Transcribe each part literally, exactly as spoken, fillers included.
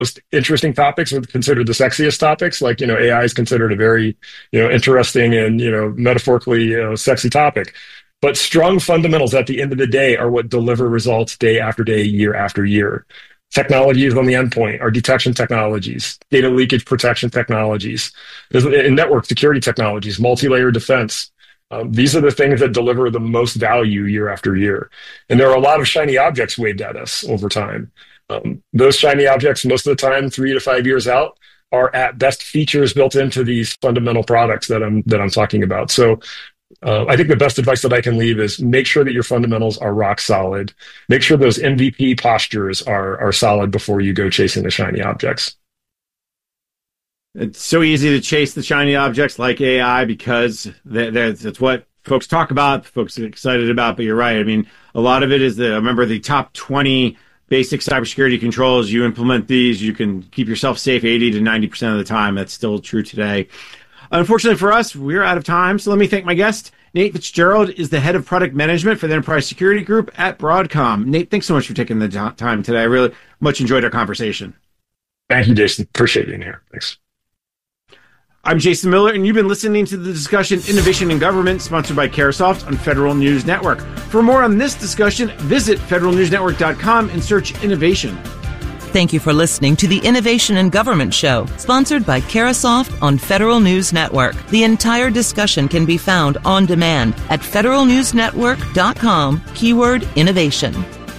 most interesting topics are considered the sexiest topics. Like, you know, A I is considered a very, you know, interesting and, you know, metaphorically, you know, sexy topic. But strong fundamentals at the end of the day are what deliver results day after day, year after year. Technologies on the endpoint, our detection technologies, data leakage protection technologies, and network security technologies, multi-layer defense. Um, these are the things that deliver the most value year after year. And there are a lot of shiny objects waved at us over time. Um, those shiny objects, most of the time, three to five years out, are at best features built into these fundamental products that I'm that I'm talking about. So uh, I think the best advice that I can leave is make sure that your fundamentals are rock solid. Make sure those M V P postures are are solid before you go chasing the shiny objects. It's so easy to chase the shiny objects like A I because that's what folks talk about, folks are excited about. But you're right. I mean, a lot of it is the, I remember the top twenty basic cybersecurity controls. You implement these, you can keep yourself safe eighty to ninety percent of the time. That's still true today. Unfortunately for us, we're out of time. So let me thank my guest. Nate Fitzgerald is the head of product management for the Enterprise Security Group at Broadcom. Nate, thanks so much for taking the time today. I really much enjoyed our conversation. Thank you, Jason. Appreciate being here. Thanks. I'm Jason Miller, and you've been listening to the discussion Innovation in Government, sponsored by Carahsoft on Federal News Network. For more on this discussion, visit federal news network dot com and search innovation. Thank you for listening to the Innovation in Government Show, sponsored by Carahsoft on Federal News Network. The entire discussion can be found on demand at federal news network dot com, keyword innovation.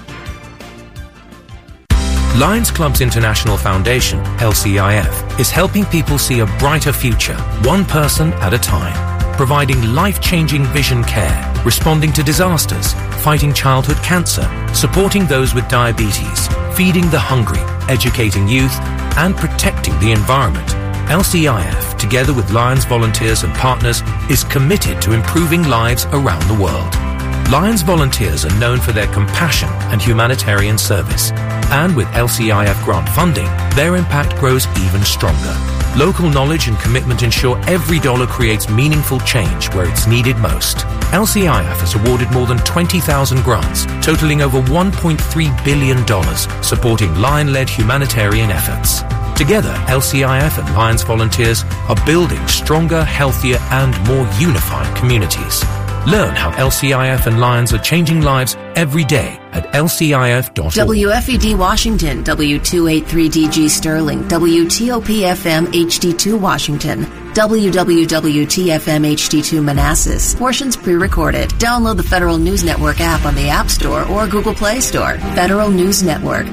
Lions Clubs International Foundation, L C I F, is helping people see a brighter future, one person at a time, providing life-changing vision care, responding to disasters, fighting childhood cancer, supporting those with diabetes, feeding the hungry, educating youth, and protecting the environment. L C I F, together with Lions volunteers and partners, is committed to improving lives around the world. Lions volunteers are known for their compassion and humanitarian service. And with L C I F grant funding, their impact grows even stronger. Local knowledge and commitment ensure every dollar creates meaningful change where it's needed most. L C I F has awarded more than twenty thousand grants, totaling over one point three billion dollars, supporting Lion-led humanitarian efforts. Together, L C I F and Lions volunteers are building stronger, healthier, and more unified communities. Learn how L C I F and Lions are changing lives every day at L C I F dot org. W F E D Washington, W two eighty-three D G Sterling, W T O P F M H D two Washington, W W W T F M H D two Manassas. Portions pre-recorded. Download the Federal News Network app on the App Store or Google Play Store. Federal News Network.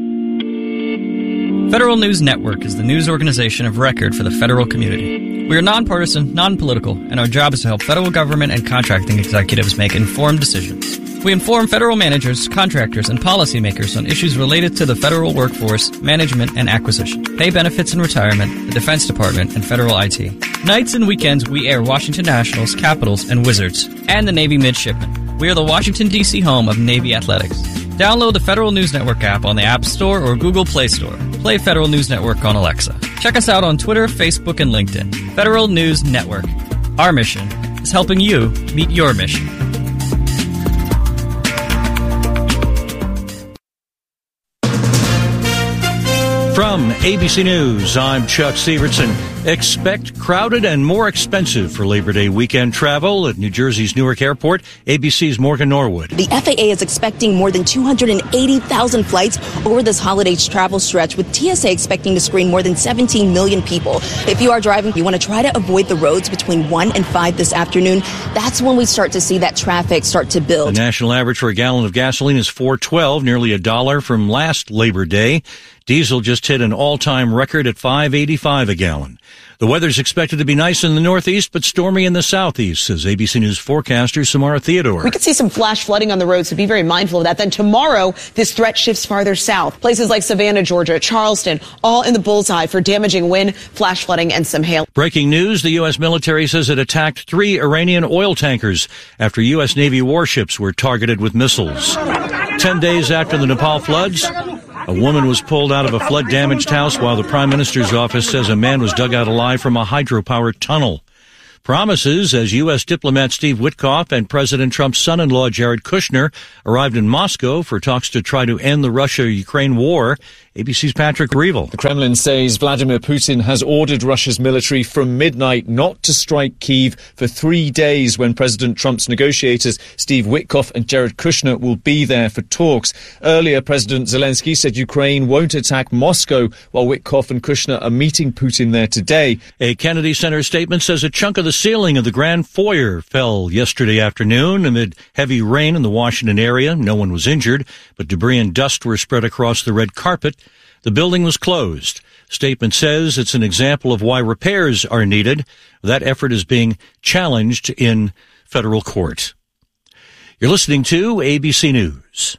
Federal News Network is the news organization of record for the federal community. We are nonpartisan, non-political, and our job is to help federal government and contracting executives make informed decisions. We inform federal managers, contractors, and policymakers on issues related to the federal workforce, management, and acquisition, pay benefits and retirement, the Defense Department, and federal I T. Nights and weekends, we air Washington Nationals, Capitals, and Wizards, and the Navy Midshipmen. We are the Washington, D C home of Navy Athletics. Download the Federal News Network app on the App Store or Google Play Store. Play Federal News Network on Alexa. Check us out on Twitter, Facebook, and LinkedIn. Federal News Network. Our mission is helping you meet your mission. From A B C News, I'm Chuck Severson. Expect crowded and more expensive for Labor Day weekend travel at New Jersey's Newark Airport. A B C's Morgan Norwood. The F A A is expecting more than two hundred eighty thousand flights over this holiday travel stretch, with T S A expecting to screen more than seventeen million people. If you are driving, you want to try to avoid the roads between one and five this afternoon. That's when we start to see that traffic start to build. The national average for a gallon of gasoline is four twelve, nearly a dollar from last Labor Day. Diesel just hit an all-time record at five eighty-five a gallon. The weather's expected to be nice in the northeast, but stormy in the southeast, says A B C News forecaster Samara Theodore. We could see some flash flooding on the road, so be very mindful of that. Then tomorrow, this threat shifts farther south. Places like Savannah, Georgia, Charleston, all in the bullseye for damaging wind, flash flooding, and some hail. Breaking news, the U S military says it attacked three Iranian oil tankers after U S Navy warships were targeted with missiles. Ten days after the Nepal floods, a woman was pulled out of a flood-damaged house while the Prime Minister's office says a man was dug out alive from a hydropower tunnel. promises as U S diplomat Steve Witkoff and President Trump's son-in-law Jared Kushner arrived in Moscow for talks to try to end the Russia-Ukraine war. A B C's Patrick Reevell. The Kremlin says Vladimir Putin has ordered Russia's military from midnight not to strike Kyiv for three days when President Trump's negotiators Steve Witkoff and Jared Kushner will be there for talks. Earlier, President Zelensky said Ukraine won't attack Moscow while Witkoff and Kushner are meeting Putin there today. A Kennedy Center statement says a chunk of the ceiling of the Grand Foyer fell yesterday afternoon amid heavy rain in the Washington area. No one was injured, but debris and dust were spread across the red carpet. The building was closed. Statement says it's an example of why repairs are needed. That effort is being challenged in federal court. You're listening to A B C News.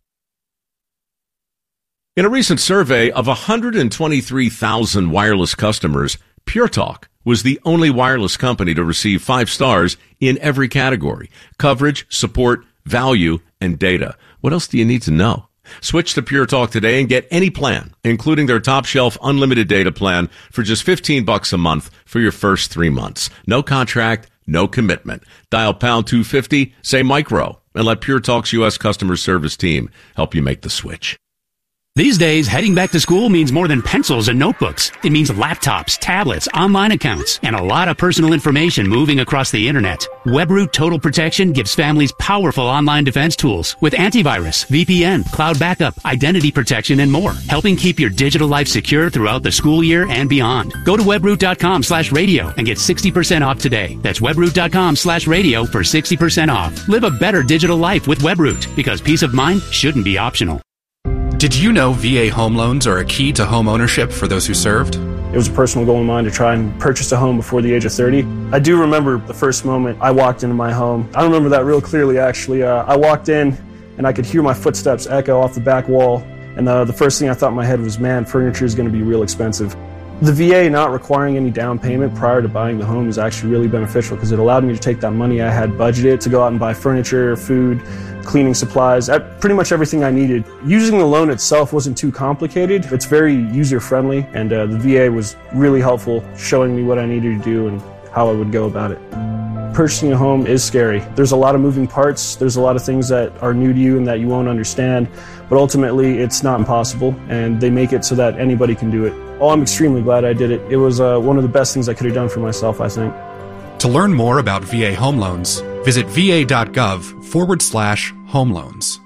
In a recent survey of one hundred twenty-three thousand wireless customers, Pure Talk was the only wireless company to receive five stars in every category: coverage, support, value, and data. What else do you need to know? Switch to Pure Talk today and get any plan, including their top shelf unlimited data plan for just fifteen bucks a month for your first three months. No contract, no commitment. Dial pound two fifty, say micro, and let Pure Talk's U S customer service team help you make the switch. These days, heading back to school means more than pencils and notebooks. It means laptops, tablets, online accounts, and a lot of personal information moving across the internet. WebRoot Total Protection gives families powerful online defense tools with antivirus, V P N, cloud backup, identity protection, and more, helping keep your digital life secure throughout the school year and beyond. Go to webroot.com slash radio and get sixty percent off today. That's webroot.com slash radio for sixty percent off. Live a better digital life with WebRoot, because peace of mind shouldn't be optional. Did you know V A home loans are a key to home ownership for those who served? It was a personal goal of mine to try and purchase a home before the age of thirty. I do remember the first moment I walked into my home. I remember that real clearly, actually. Uh, I walked in and I could hear my footsteps echo off the back wall. And uh, the first thing I thought in my head was, man, furniture is going to be real expensive. The V A not requiring any down payment prior to buying the home is actually really beneficial because it allowed me to take that money I had budgeted to go out and buy furniture, food, cleaning supplies, pretty much everything I needed. Using the loan itself wasn't too complicated. It's very user-friendly, and uh, the V A was really helpful, showing me what I needed to do and how I would go about it. Purchasing a home is scary. There's a lot of moving parts. There's a lot of things that are new to you and that you won't understand, but ultimately it's not impossible, and they make it so that anybody can do it. Oh, I'm extremely glad I did it. It was uh, one of the best things I could have done for myself, I think. To learn more about V A home loans, visit va.gov forward slash home loans.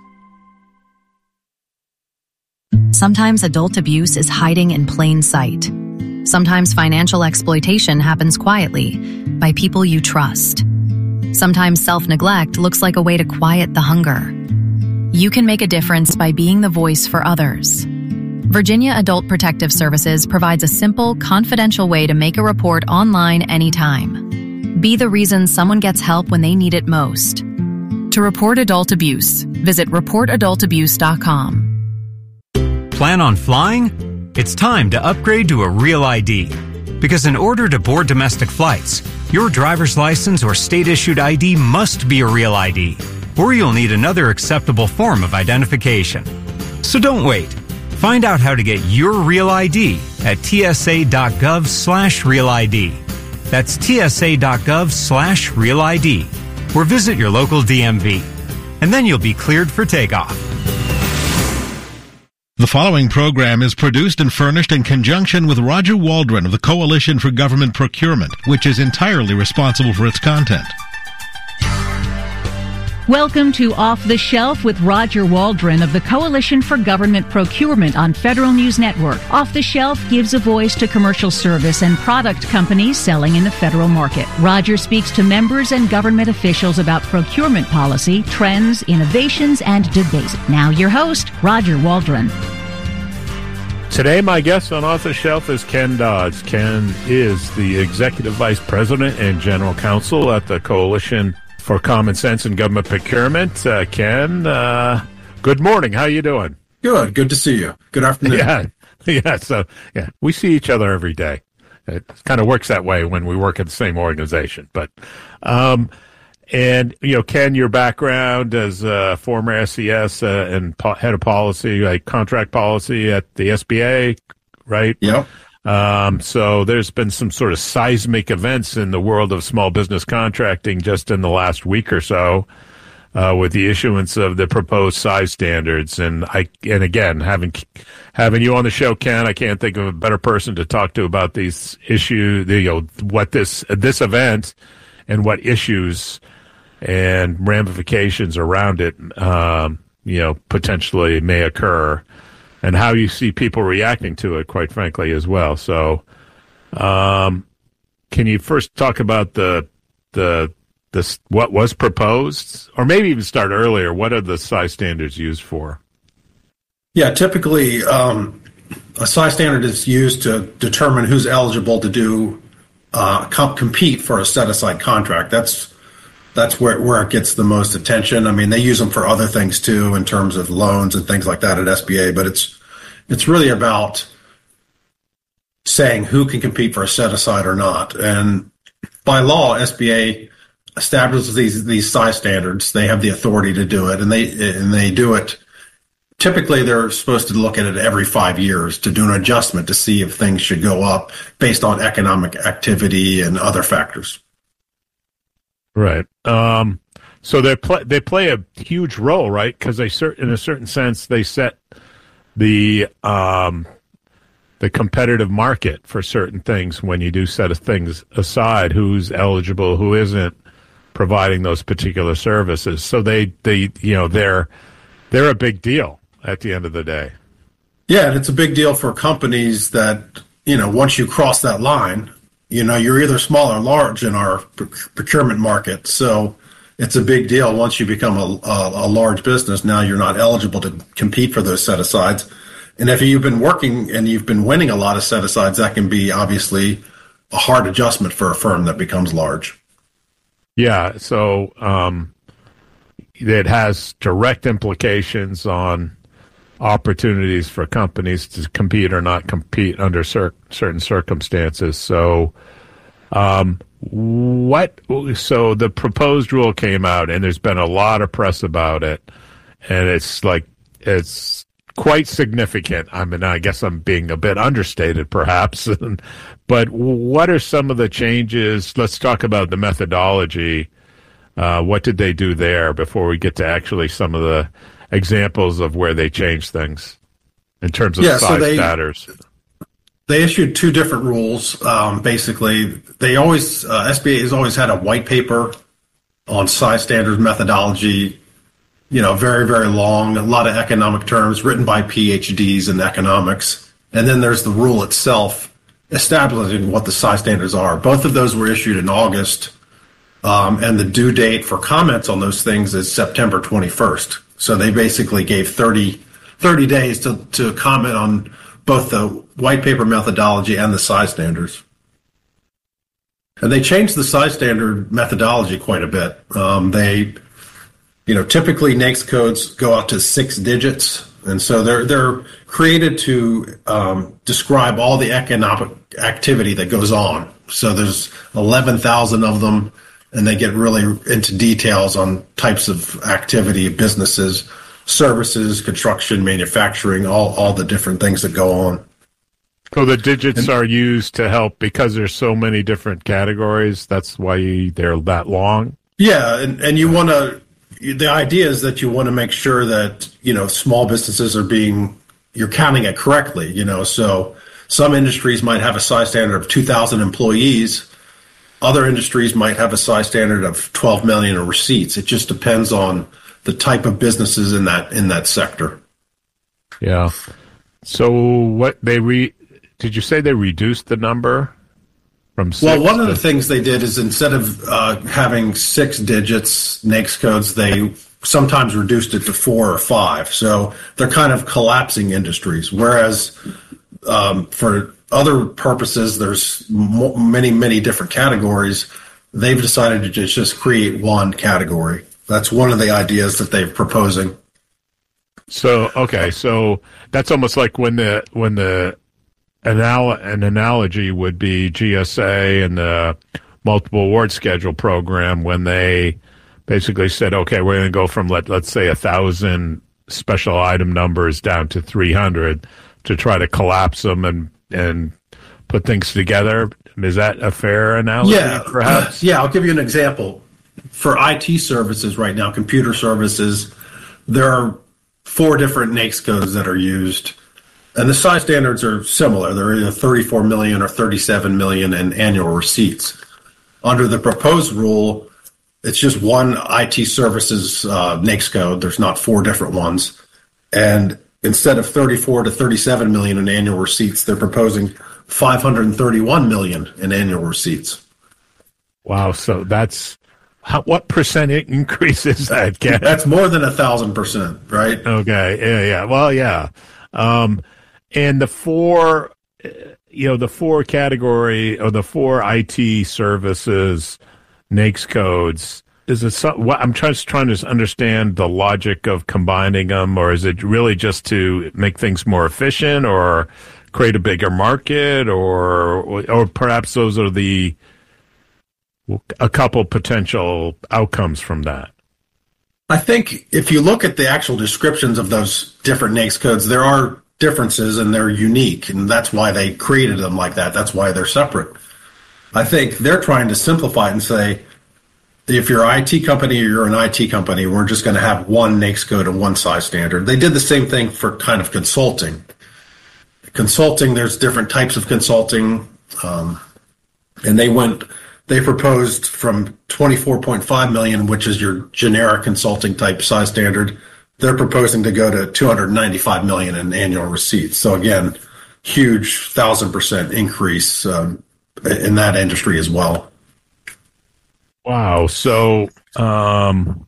Sometimes adult abuse is hiding in plain sight. Sometimes financial exploitation happens quietly by people you trust. Sometimes self-neglect looks like a way to quiet the hunger. You can make a difference by being the voice for others. Virginia Adult Protective Services provides a simple, confidential way to make a report online anytime. Be the reason someone gets help when they need it most. To report adult abuse, visit report adult abuse dot com. Plan on flying? It's time to upgrade to a Real I D. Because in order to board domestic flights, your driver's license or state-issued I D must be a Real I D, or you'll need another acceptable form of identification. So don't wait. Find out how to get your Real I D at tsa.gov slash Real ID. That's tsa.gov slash Real ID. Or visit your local D M V. And then you'll be cleared for takeoff. The following program is produced and furnished in conjunction with Roger Waldron of the Coalition for Government Procurement, which is entirely responsible for its content. Welcome to Off the Shelf with Roger Waldron of the Coalition for Government Procurement on Federal News Network. Off the Shelf gives a voice to commercial service and product companies selling in the federal market. Roger speaks to members and government officials about procurement policy, trends, innovations, and debates. Now your host, Roger Waldron. Today, my guest on Off the Shelf is Ken Dodds. Ken is the Executive Vice President and General Counsel at the Coalition for Common Sense and Government Procurement. Uh, Ken, uh, good morning. How you doing? Good. Good to see you. Good afternoon. Yeah. Yeah. So, yeah, we see each other every day. It kind of works that way when we work at the same organization. But, um, and, you know, Ken, your background as a former S E S uh, and po- head of policy, like contract policy at the S B A, right? Yep. Um, so there's been some sort of seismic events in the world of small business contracting just in the last week or so, uh, with the issuance of the proposed size standards. And I, and again, having, having you on the show, Ken, I can't think of a better person to talk to about these issues, you know, what this, this event and what issues and ramifications around it, um, you know, potentially may occur, and how you see people reacting to it, quite frankly, as well. So, um, can you first talk about the the the what was proposed, or maybe even start earlier? What are the size standards used for? Yeah, typically um, a size standard is used to determine who's eligible to do uh, comp- compete for a set-aside contract. That's that's where where it gets the most attention. I mean, they use them for other things too, in terms of loans and things like that at S B A. But it's it's really about saying who can compete for a set-aside or not. And by law, S B A establishes these these size standards. They have the authority to do it, and they and they do it. Typically, they're supposed to look at it every five years to do an adjustment to see if things should go up based on economic activity and other factors. Right. Um, so they play they play a huge role, right? Because they cert- in a certain sense they set the um, the competitive market for certain things when you do set things aside. Who's eligible, who isn't providing those particular services. So they they you know they're they're a big deal at the end of the day. Yeah, and it's a big deal for companies that, you know, once you cross that line, you know, you're either small or large in our procurement market. So it's a big deal once you become a, a, a large business. Now you're not eligible to compete for those set-asides. And if you've been working and you've been winning a lot of set-asides, that can be obviously a hard adjustment for a firm that becomes large. Yeah, so um, it has direct implications on opportunities for companies to compete or not compete under cer- certain circumstances. So, um, what? So the proposed rule came out, and there's been a lot of press about it, and it's like it's quite significant. I mean, I guess I'm being a bit understated, perhaps. But what are some of the changes? Let's talk about the methodology. Uh, what did they do there before we get to actually some of the examples of where they changed things in terms of yeah, size so they, matters? They issued two different rules. Um, basically, they always uh, S B A has always had a white paper on size standards methodology. You know, very very long, a lot of economic terms written by P H Ds in economics, and then there's the rule itself establishing what the size standards are. Both of those were issued in August, um, and the due date for comments on those things is September twenty-first. So they basically gave thirty, thirty days to, to comment on both the white paper methodology and the size standards. And they changed the size standard methodology quite a bit. Um, they, you know, typically NAICS codes go out to six digits. And so they're, they're created to um, describe all the economic activity that goes on. So there's eleven thousand of them. And they get really into details on types of activity, businesses, services, construction, manufacturing, all, all the different things that go on. So the digits are used to help because there's so many different categories. That's why they're that long. Yeah, and, and you want to, the idea is that you want to make sure that, you know, small businesses are being, you're counting it correctly, you know. So some industries might have a size standard of two thousand employees. Other industries might have a size standard of twelve million in receipts. It just depends on the type of businesses in that in that sector. Yeah. So what they re did you say they reduced the number from six? Well, one of to- the things they did is instead of uh, having six digits NAICS codes, they sometimes reduced it to four or five. So they're kind of collapsing industries. Whereas um, for other purposes, there's mo- many, many different categories. They've decided to just, just create one category. That's one of the ideas that they're proposing. So okay, so that's almost like when the when the anal- an analogy would be G S A and the multiple award schedule program when they basically said, okay, we're going to go from let let's say a thousand special item numbers down to three hundred to try to collapse them and and put things together. Is that a fair analogy, yeah, perhaps? Yeah, I'll give you an example. For I T services right now, computer services, there are four different NAICS codes that are used. And the size standards are similar. They're either thirty-four million or thirty-seven million in annual receipts. Under the proposed rule, it's just one I T services uh, NAICS code. There's not four different ones. And instead of thirty-four to thirty-seven million in annual receipts, they're proposing five hundred thirty-one million in annual receipts. Wow. So that's how, what percent increase is that, Ken? That's more than a thousand percent, right? Okay. Yeah. Yeah. Well, yeah. Um, and the four, you know, the four category or the four I T services NAICS codes, is it so, what, I'm just trying to understand the logic of combining them, or is it really just to make things more efficient or create a bigger market, or, or perhaps those are the, a couple potential outcomes from that? I think if you look at the actual descriptions of those different NAICS codes, there are differences and they're unique, and that's why they created them like that. That's why they're separate. I think they're trying to simplify it and say, if you're an I T company or you're an I T company, we're just going to have one NAICS code and one size standard. They did the same thing for kind of consulting. Consulting, there's different types of consulting, um, and they went, they proposed from twenty-four point five million, which is your generic consulting type size standard. They're proposing to go to two hundred ninety-five million in annual receipts. So again, huge thousand percent increase um, in that industry as well. Wow. So, um,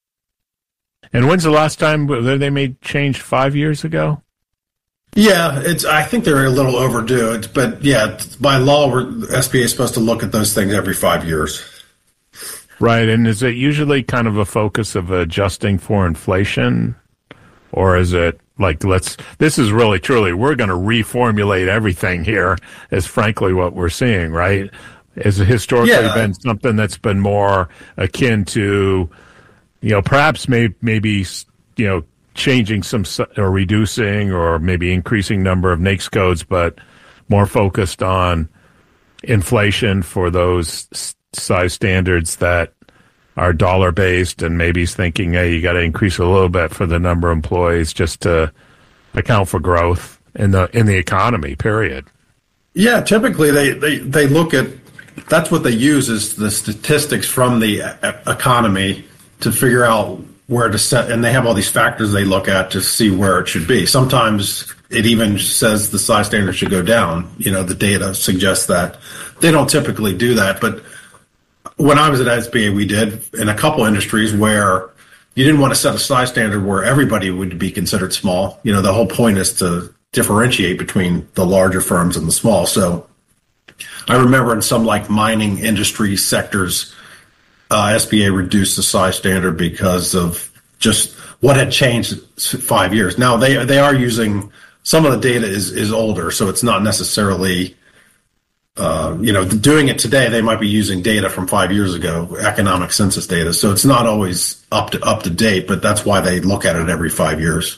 and when's the last time they made change? Five years ago? Yeah, it's. I think they're a little overdue. It's, but yeah, by law, we're, S B A is supposed to look at those things every five years. Right. And is it usually kind of a focus of adjusting for inflation? Or is it like, let's, this is really truly, we're going to reformulate everything here, is frankly what we're seeing, right? Has it historically yeah. been something that's been more akin to, you know, perhaps may, maybe, you know, changing some or reducing or maybe increasing number of NAICS codes, but more focused on inflation for those size standards that are dollar based, and maybe he's thinking, hey, you got to increase a little bit for the number of employees just to account for growth in the in the economy, period. Yeah, typically they, they, they look at, that's what they use is the statistics from the economy to figure out where to set, and they have all these factors they look at to see where it should be. Sometimes it even says the size standard should go down. You know, the data suggests that. They don't typically do that, but when I was at S B A, we did in a couple industries where you didn't want to set a size standard where everybody would be considered small. You know, the whole point is to differentiate between the larger firms and the small. So I remember in some like mining industry sectors, uh, S B A reduced the size standard because of just what had changed five years. Now they they are using, some of the data is, is older, so it's not necessarily, uh, you know, doing it today, they might be using data from five years ago, economic census data. So it's not always up to up to date, but that's why they look at it every five years.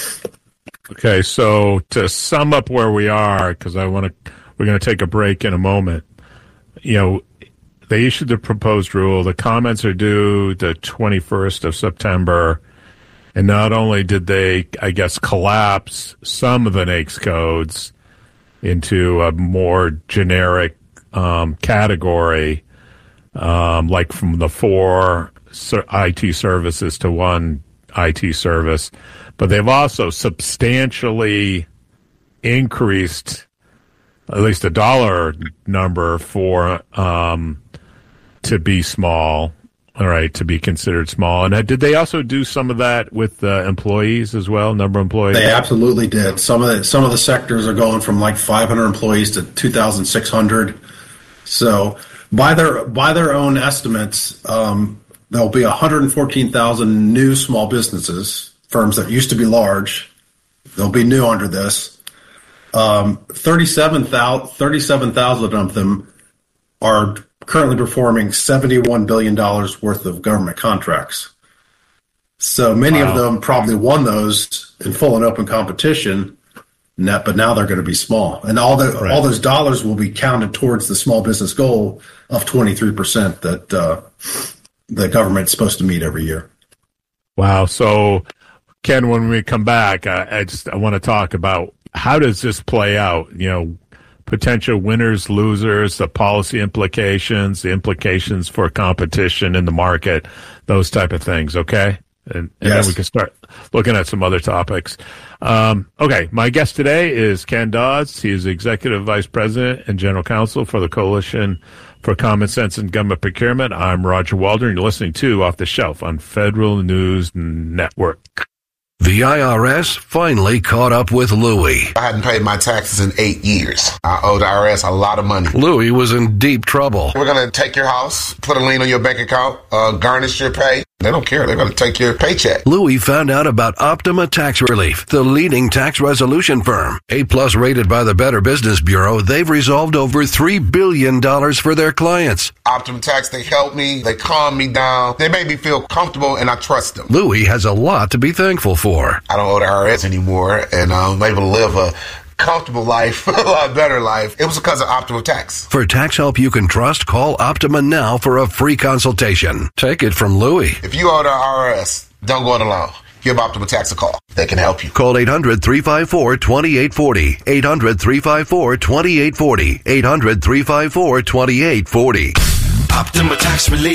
Okay, so to sum up where we are, because I want to, we're going to take a break in a moment. You know, they issued the proposed rule. The comments are due the twenty-first of September. And not only did they, I guess, collapse some of the NAICS codes into a more generic um, category, um, like from the four I T services to one I T service, but they've also substantially increased at least a dollar number for um, to be small. All right, to be considered small. And did they also do some of that with uh, employees as well, number of employees? They absolutely did. Some of the some of the sectors are going from like five hundred employees to two thousand six hundred. So by their by their own estimates, um, there'll be one hundred fourteen thousand new small businesses, firms that used to be large. They'll be new under this. Um, thirty-seven thousand of them are currently performing seventy-one billion dollars worth of government contracts. So many wow. of them probably won those in full and open competition. net, but now they're going to be small. And all the, Right. all those dollars will be counted towards the small business goal of twenty-three percent that uh, the government's supposed to meet every year. Wow. So, Ken, when we come back, uh, I just I want to talk about how does this play out? You know, potential winners, losers, the policy implications, the implications for competition in the market, those type of things. Okay, and, and Yes. then we can start looking at some other topics. Um, okay, my guest today is Ken Dodds. He is Executive Vice President and General Counsel for the Coalition for Common Sense in Government Procurement. I'm Roger Waldron. You're listening to Off the Shelf on Federal News Network. The I R S finally caught up with Louie. I hadn't paid my taxes in eight years. I owe the I R S a lot of money. Louie was in deep trouble. We're going to take your house, put a lien on your bank account, uh, garnish your pay. They don't care. They're going to take your paycheck. Louie found out about Optima Tax Relief, the leading tax resolution firm. A-plus rated by the Better Business Bureau, they've resolved over three billion dollars for their clients. Optima Tax, they help me. They calm me down. They make me feel comfortable, and I trust them. Louie has a lot to be thankful for. I don't owe the I R S anymore, and I'm able to live a comfortable life, a lot better life. It was because of Optima Tax. For tax help you can trust, call Optima now for a free consultation. Take it from Louie. If you owe the I R S, don't go it alone. Give Optima Tax a call. They can help you. Call eight hundred, three five four, two eight four zero. eight hundred, three five four, two eight four zero. eight hundred, three five four, two eight four zero. Optima Tax Relief.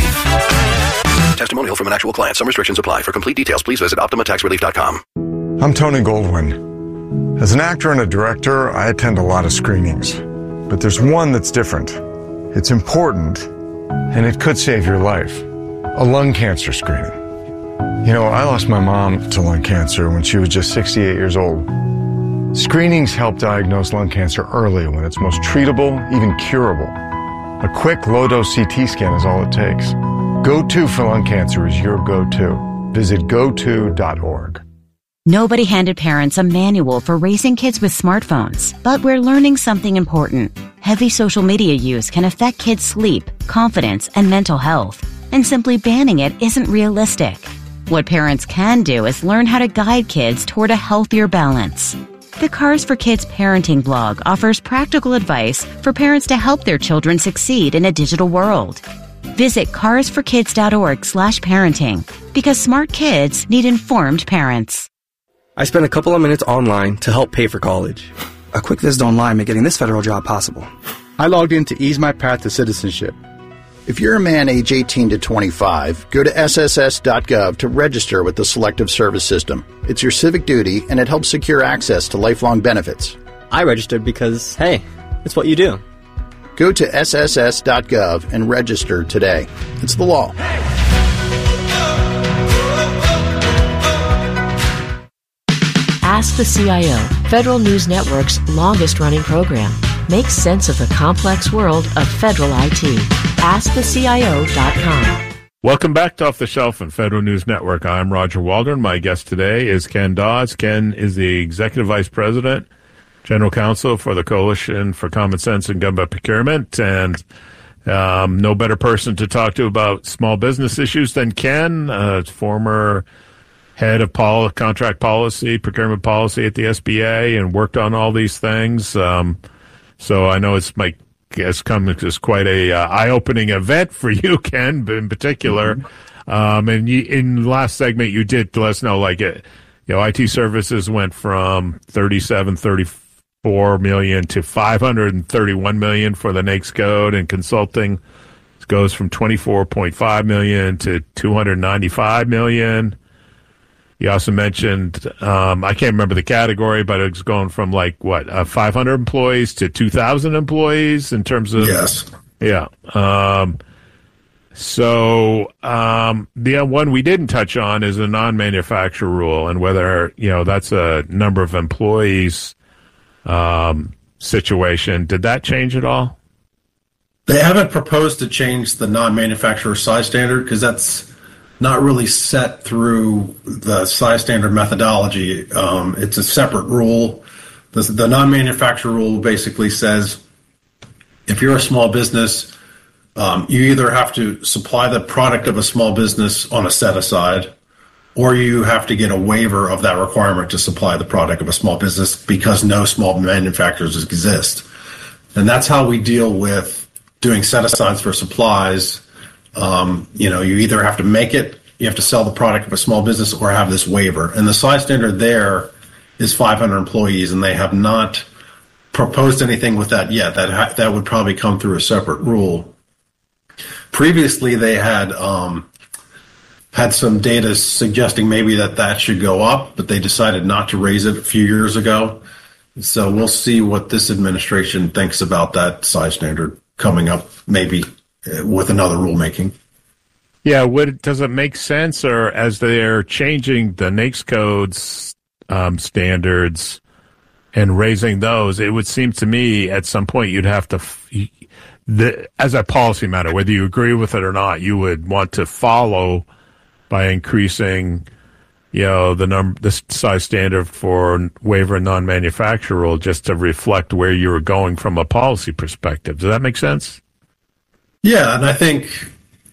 Testimonial from an actual client. Some restrictions apply. For complete details, please visit optima tax relief dot com. I'm Tony Goldwyn. As an actor and a director, I attend a lot of screenings. But there's one that's different. It's important, and it could save your life. A lung cancer screening. You know, I lost my mom to lung cancer when she was just sixty-eight years old. Screenings help diagnose lung cancer early when it's most treatable, even curable. A quick low-dose C T scan is all it takes. Go-To for lung cancer is your go-to. Visit go to dot org. Nobody handed parents a manual for raising kids with smartphones, but we're learning something important. Heavy social media use can affect kids' sleep, confidence, and mental health, and simply banning it isn't realistic. What parents can do is learn how to guide kids toward a healthier balance. The Cars for Kids parenting blog offers practical advice for parents to help their children succeed in a digital world. Visit cars for kids dot org slash parenting, because smart kids need informed parents. I spent a couple of minutes online to help pay for college. A quick visit online made getting this federal job possible. I logged in to ease my path to citizenship. If you're a man age eighteen to twenty-five, go to S S S dot gov to register with the Selective Service System. It's your civic duty, and it helps secure access to lifelong benefits. I registered because, hey, it's what you do. Go to S S S dot gov and register today. It's the law. Ask the C I O, Federal News Network's longest-running program. Make sense of the complex world of federal I T. ask the C I O dot com. Welcome back to Off the Shelf on Federal News Network. I'm Roger Waldron. My guest today is Ken Dodds. Ken is the Executive Vice President, General Counsel for the Coalition for Common Sense in Government Procurement, and um, no better person to talk to about small business issues than Ken, uh, former head of pol- contract policy, procurement policy at the S B A, and worked on all these things. Um, so I know it's my it's come as quite a uh, eye-opening event for you, Ken, in particular. Mm-hmm. Um, and you, in the last segment, you did let us know, like, it, you know, I T services went from thirty-seven, thirty-four million to five hundred thirty-one million for the N A I C S code, and consulting goes from twenty-four point five million to two hundred ninety-five million. You also mentioned, um, I can't remember the category, but it's going from like, what, uh, five hundred employees to two thousand employees in terms of. Yes. Yeah. Um, so um, the one we didn't touch on is a non-manufacturer rule, and whether, you know, that's a number of employees um, situation. Did that change at all? They haven't proposed to change the non-manufacturer size standard because that's not really set through the size standard methodology. Um, it's a separate rule. The, the non-manufacturer rule basically says if you're a small business, um, you either have to supply the product of a small business on a set aside, or you have to get a waiver of that requirement to supply the product of a small business because no small manufacturers exist. And that's how we deal with doing set-asides for supplies. Um, you know, you either have to make it, you have to sell the product of a small business, or have this waiver. And the size standard there is five hundred employees, and they have not proposed anything with that yet. That ha- that would probably come through a separate rule. Previously, they had um, had some data suggesting maybe that that should go up, but they decided not to raise it a few years ago. So we'll see what this administration thinks about that size standard coming up, maybe with another rulemaking. Yeah, would, does it make sense, or as they're changing the NAICS codes um, standards and raising those, it would seem to me at some point you'd have to, the, as a policy matter, whether you agree with it or not, you would want to follow by increasing, you know, the number, the size standard for waiver and non-manufacturer rule, just to reflect where you were going from a policy perspective. Does that make sense? Yeah, and I think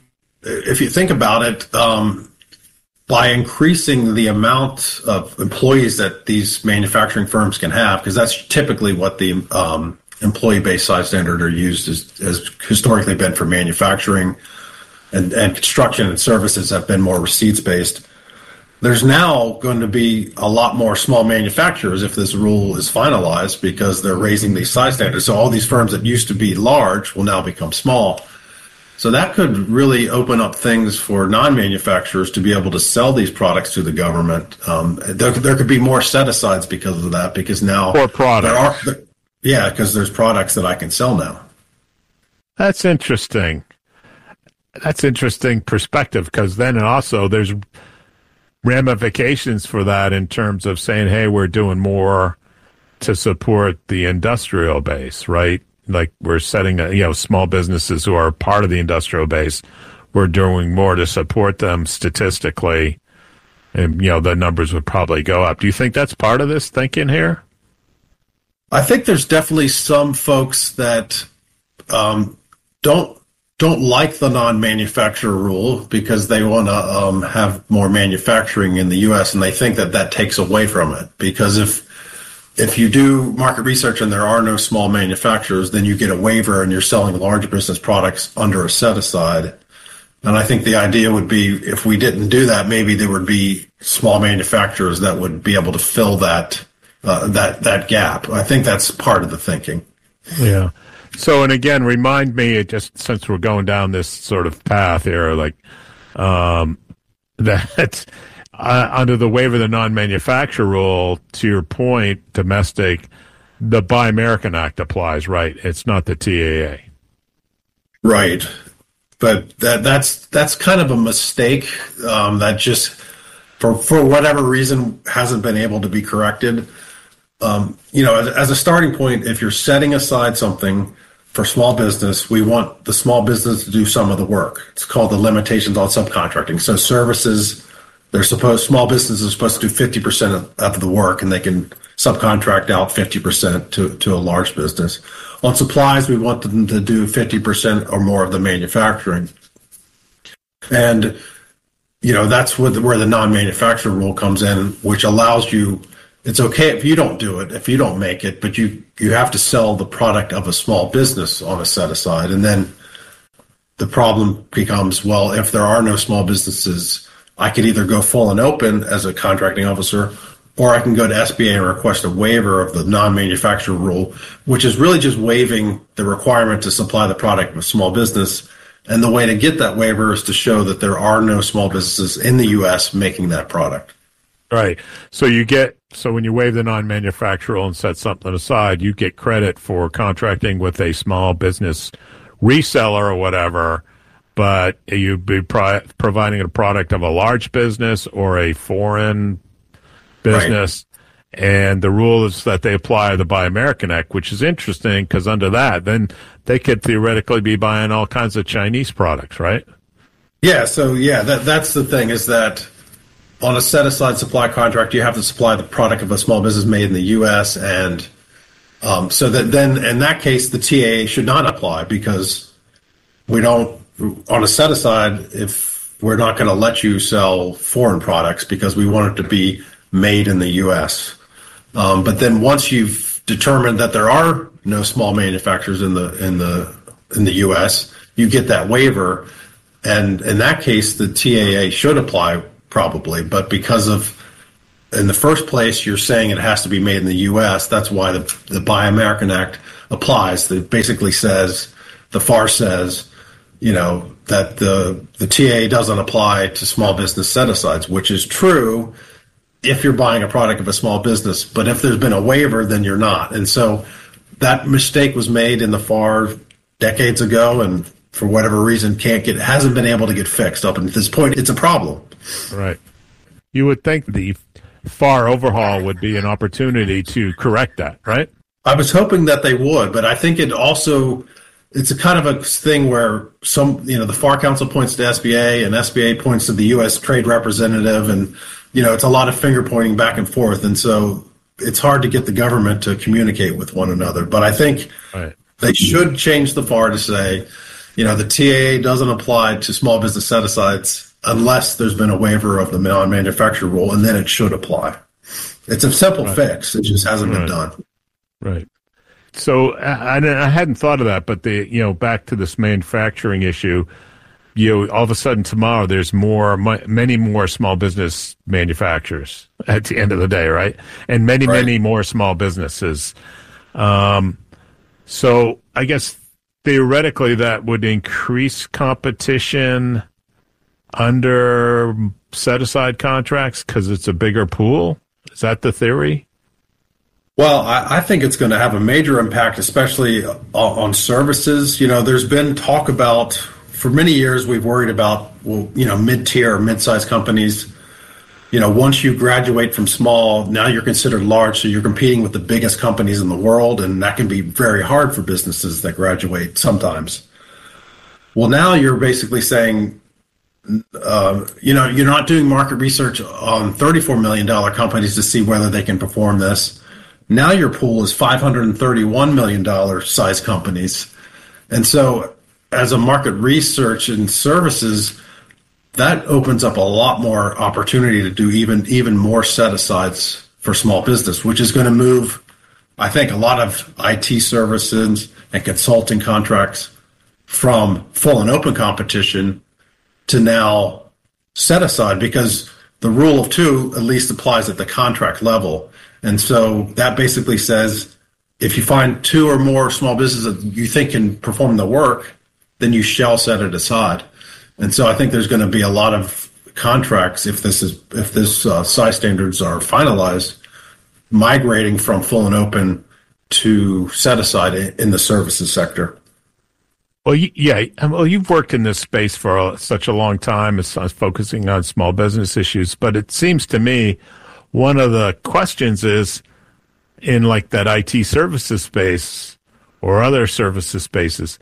if you think about it, um, by increasing the amount of employees that these manufacturing firms can have, because that's typically what the um, employee-based size standard are used as, has historically been for manufacturing, and, and construction and services have been more receipts-based. There's now going to be a lot more small manufacturers if this rule is finalized, because they're raising these size standards. So all these firms that used to be large will now become small. So that could really open up things for non-manufacturers to be able to sell these products to the government. Um, there, there could be more set-asides because of that, because now for products. There are, there, yeah, because there's products that I can sell now. That's interesting. That's interesting perspective, because then also there's ramifications for that in terms of saying, hey, we're doing more to support the industrial base, right? Like we're setting, a, you know, small businesses who are part of the industrial base, we're doing more to support them statistically, and, you know, the numbers would probably go up. Do you think that's part of this thinking here? I think there's definitely some folks that um, don't don't like the non-manufacturer rule because they want to um, have more manufacturing in the U S, and they think that that takes away from it. Because if if you do market research and there are no small manufacturers, then you get a waiver and you're selling large business products under a set-aside. And I think the idea would be, if we didn't do that, maybe there would be small manufacturers that would be able to fill that uh, that that gap. I think that's part of the thinking. Yeah. So, and again, remind me, just since we're going down this sort of path here, like um, that uh, under the waiver of the non-manufacturer rule, to your point, domestic, the Buy American Act applies, right? It's not the T A A. Right. But that that's that's kind of a mistake um, that just, for, for whatever reason, hasn't been able to be corrected. Um, you know, as, as a starting point, if you're setting aside something for small business, we want the small business to do some of the work. It's called the limitations on subcontracting. So services, they're supposed, small businesses are supposed to do fifty percent of, of the work, and they can subcontract out fifty percent to, to a large business. On supplies, we want them to do fifty percent or more of the manufacturing. And, you know, that's where the, where the non-manufacturer rule comes in, which allows you, it's okay if you don't do it, if you don't make it, but you, you have to sell the product of a small business on a set-aside. And then the problem becomes, well, if there are no small businesses, I could either go full and open as a contracting officer, or I can go to S B A and request a waiver of the non-manufacturer rule, which is really just waiving the requirement to supply the product of a small business. And the way to get that waiver is to show that there are no small businesses in the U S making that product. Right. So you get, so when you waive the non-manufacturer rule and set something aside, you get credit for contracting with a small business reseller or whatever, but you'd be pro- providing a product of a large business or a foreign business. Right. And the rule is that they apply the Buy American Act, which is interesting because under that, then they could theoretically be buying all kinds of Chinese products, right? Yeah. So, yeah, that that's the thing, is that on a set-aside supply contract, you have to supply the product of a small business made in the U S, and um, so that then in that case, the T A A should not apply, because we don't, on a set-aside, if we're not going to let you sell foreign products because we want it to be made in the U S. Um, but then once you've determined that there are no small manufacturers in the in the in the U S, you get that waiver, and in that case, the T A A should apply probably. But because of in the first place, you're saying it has to be made in the U S. That's why the the Buy American Act applies. That basically says the F A R says, you know, that the the T A A doesn't apply to small business set-asides, which is true if you're buying a product of a small business. But if there's been a waiver, then you're not. And so that mistake was made in the F A R decades ago, and for whatever reason, can't get hasn't been able to get fixed up. And at this point, it's a problem. Right. You would think the F A R overhaul would be an opportunity to correct that, right? I was hoping that they would, but I think it also it's a kind of a thing where some, you know, the F A R Council points to S B A and S B A points to the U S Trade Representative, and you know, it's a lot of finger pointing back and forth, and so it's hard to get the government to communicate with one another. But I think right. they should change the F A R to say, you know, the T A A doesn't apply to small business set-asides unless there's been a waiver of the non-manufacturer rule, and then it should apply. It's a simple right. fix. It just hasn't right. been done. Right. So I, I hadn't thought of that, but the you know back to this manufacturing issue, you know, all of a sudden tomorrow there's more, many more small business manufacturers at the end of the day, right? And many, right. many more small businesses. Um, so I guess theoretically that would increase competition under set-aside contracts because it's a bigger pool. Is that the theory? Well, I, I think it's going to have a major impact, especially on, on services. You know, there's been talk about, for many years, we've worried about, well, you know, mid-tier or mid-sized companies. You know, once you graduate from small, now you're considered large, so you're competing with the biggest companies in the world, and that can be very hard for businesses that graduate sometimes. Well, now you're basically saying, uh, you know, you're not doing market research on thirty-four million dollars companies to see whether they can perform this. Now your pool is five hundred thirty-one million dollars size companies. And so as a market research and services, that opens up a lot more opportunity to do even, even more set-asides for small business, which is going to move, I think, a lot of I T services and consulting contracts from full and open competition to now set-aside, because the rule of two at least applies at the contract level. And so that basically says if you find two or more small businesses that you think can perform the work, then you shall set it aside. And so I think there's going to be a lot of contracts, if this is if this uh, size standards are finalized, migrating from full and open to set aside in the services sector. Well, yeah. Well, you've worked in this space for a, such a long time, as, as focusing on small business issues. But it seems to me one of the questions is in like that I T services space or other services spaces,